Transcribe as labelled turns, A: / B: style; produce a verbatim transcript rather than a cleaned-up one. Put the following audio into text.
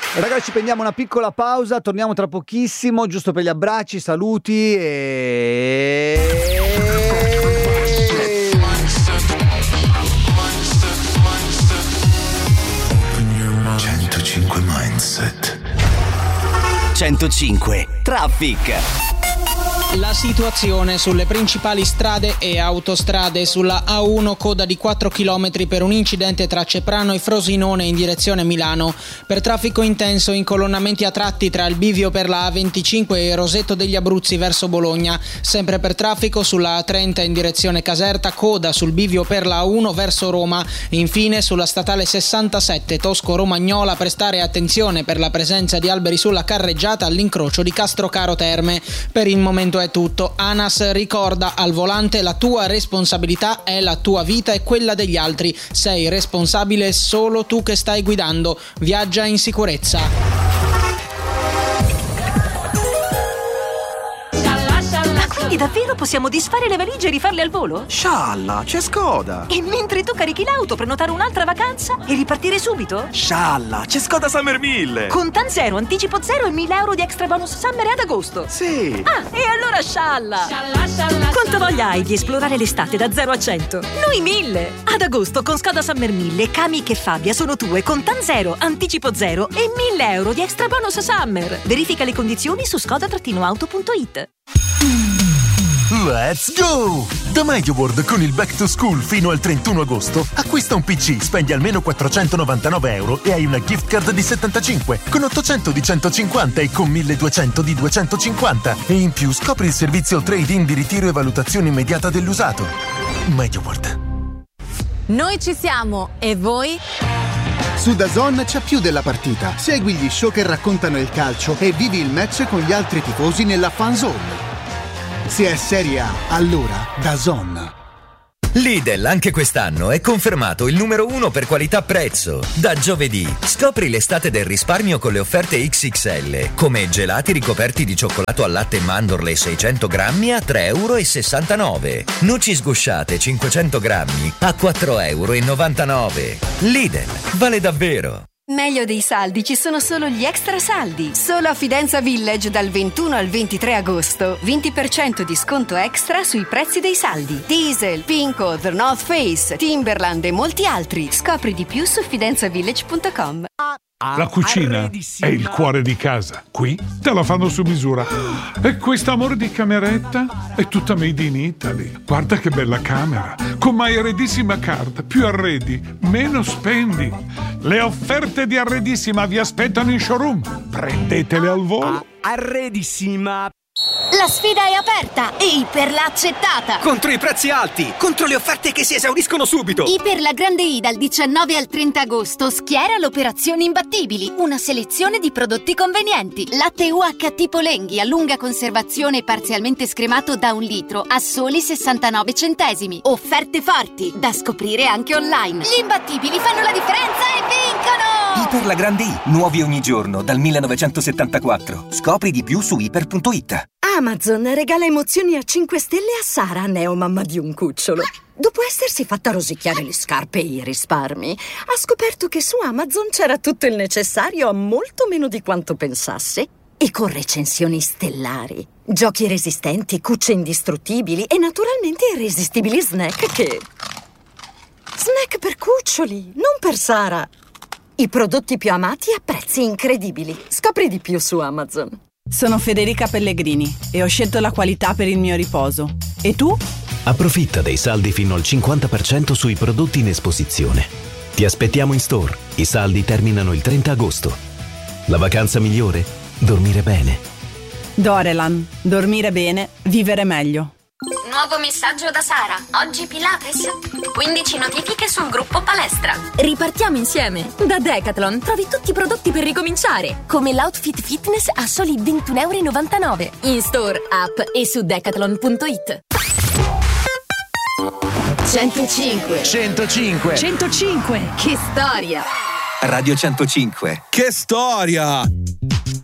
A: Ragazzi, ci prendiamo una piccola pausa, torniamo tra pochissimo, giusto per gli abbracci, saluti e...
B: centocinque Mindset.
C: centocinque Traffic.
D: La situazione sulle principali strade e autostrade: sulla A uno coda di quattro chilometri per un incidente tra Ceprano e Frosinone in direzione Milano. Per traffico intenso, incolonnamenti a tratti tra il bivio per la A venticinque e Rosetto degli Abruzzi verso Bologna. Sempre per traffico sulla A trenta in direzione Caserta, coda sul bivio per la A uno verso Roma. Infine sulla statale sessantasette Tosco-Romagnola, prestare attenzione per la presenza di alberi sulla carreggiata all'incrocio di Castrocaro Terme. Per il momento è tutto. ANAS ricorda: al volante la tua responsabilità è la tua vita e quella degli altri. Sei responsabile solo tu che stai guidando. Viaggia in sicurezza.
E: Quindi davvero possiamo disfare le valigie e rifarle al volo?
F: Scialla, c'è Skoda!
E: E mentre tu carichi l'auto, prenotare un'altra vacanza e ripartire subito?
F: Scialla, c'è Skoda Summer mille!
E: Con Tan Zero, anticipo zero e mille euro di extra bonus Summer ad agosto!
F: Sì!
E: Ah, e allora scialla! Scialla, scialla! Quanta voglia hai di esplorare l'estate da zero a cento? Noi mille! Ad agosto con Skoda Summer mille, Kami e Fabia sono tue con Tan Zero, anticipo zero e mille euro di extra bonus Summer! Verifica le condizioni su skoda auto punto it.
G: Let's go! Da MediaWorld con il Back to School fino al trentuno agosto acquista un P C, spendi almeno quattrocentonovantanove euro e hai una gift card di settantacinque con ottocento di centocinquanta e con milleduecento di duecentocinquanta e in più scopri il servizio trade-in di ritiro e valutazione immediata dell'usato. MediaWorld.
H: Noi ci siamo, e voi?
I: Su DAZN c'è più della partita. Segui gli show che raccontano il calcio e vivi il match con gli altri tifosi nella fan zone. Se è Serie A, allora DAZN.
J: Lidl anche quest'anno è confermato il numero uno per qualità-prezzo. Da giovedì scopri l'estate del risparmio con le offerte X X L, come gelati ricoperti di cioccolato al latte e mandorle seicento grammi a tre virgola sessantanove euro, noci sgusciate cinquecento grammi a quattro virgola novantanove euro. Lidl, vale davvero!
K: Meglio dei saldi ci sono solo gli extra saldi. Solo a Fidenza Village dal ventuno al ventitré agosto. venti per cento di sconto extra sui prezzi dei saldi. Diesel, Pinko, The North Face, Timberland e molti altri. Scopri di più su fidenza village punto com.
L: La cucina è il cuore di casa. Qui te la fanno su misura. E questo amore di cameretta è tutta made in Italy. Guarda che bella camera. Con My Arredissima Card. Più arredi, meno spendi. Le offerte di Arredissima vi aspettano in showroom. Prendetele al volo.
C: Arredissima.
M: La sfida è aperta e Iperla accettata.
C: Contro i prezzi alti, contro le offerte che si esauriscono subito.
M: Iperla Grande I dal diciannove al trenta agosto schiera l'operazione imbattibili. Una selezione di prodotti convenienti. Latte U H T Polenghi a lunga conservazione parzialmente scremato da un litro a soli sessantanove centesimi. Offerte forti da scoprire anche online. Gli imbattibili fanno la differenza e vincono!
C: Iperla Grande I, nuovi ogni giorno dal millenovecentosettantaquattro. Scopri di più su iper punto it.
N: Amazon regala emozioni a cinque stelle a Sara, neo mamma di un cucciolo. Dopo essersi fatta rosicchiare le scarpe e i risparmi, ha scoperto che su Amazon c'era tutto il necessario a molto meno di quanto pensasse. E con recensioni stellari, giochi resistenti, cucce indistruttibili e naturalmente irresistibili snack che... Snack per cuccioli, non per Sara. I prodotti più amati a prezzi incredibili. Scopri di più su Amazon.
O: Sono Federica Pellegrini e ho scelto la qualità per il mio riposo. E tu?
P: Approfitta dei saldi fino al cinquanta per cento sui prodotti in esposizione. Ti aspettiamo in store. I saldi terminano il trenta agosto. La vacanza migliore? Dormire bene.
O: Dorelan. Dormire bene, vivere meglio.
M: Nuovo messaggio da Sara. Oggi Pilates. quindici notifiche sul gruppo palestra.
Q: Ripartiamo insieme. Da Decathlon trovi tutti i prodotti per ricominciare, come l'outfit fitness a soli ventuno virgola novantanove euro. In store, app e su decathlon punto it.
H: centocinque
P: centocinque
H: centocinque. Che storia.
C: Radio centocinque.
F: Che storia!